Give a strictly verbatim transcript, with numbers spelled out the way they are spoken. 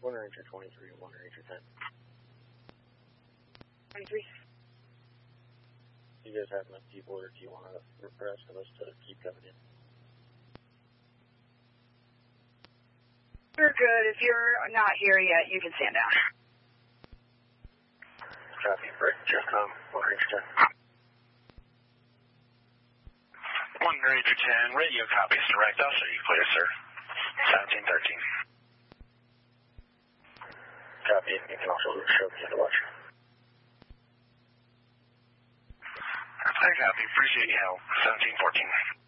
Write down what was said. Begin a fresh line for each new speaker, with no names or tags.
one Ranger twenty-three, one Ranger ten.
twenty-three.
Do you guys have enough people, or do you want the rest of us to keep coming in?
You're good. If you're not here yet, you can stand down.
Copy. Right. Just um, one Ranger ten.
one Ranger ten, radio copies. Direct us, are you clear, sir? seventeen thirteen.
Copy. You can also show me the watch.
I copy. Appreciate your help. seventeen fourteen.